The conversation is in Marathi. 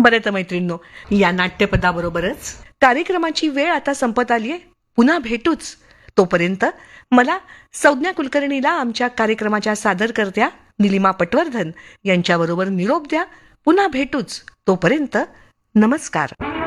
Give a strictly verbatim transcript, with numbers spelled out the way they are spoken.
बरं तर मैत्रिणींनो, या नाट्यपदाबरोबरच कार्यक्रमाची वेळ आता संपत आलीये. पुन्हा भेटूच. तोपर्यंत मला संज्ञा कुलकर्णीला आमच्या कार्यक्रमाच्या सादरकर्त्या निलिमा पटवर्धन यांच्याबरोबर निरोप द्या. पुन्हा भेटूच. तोपर्यंत नमस्कार.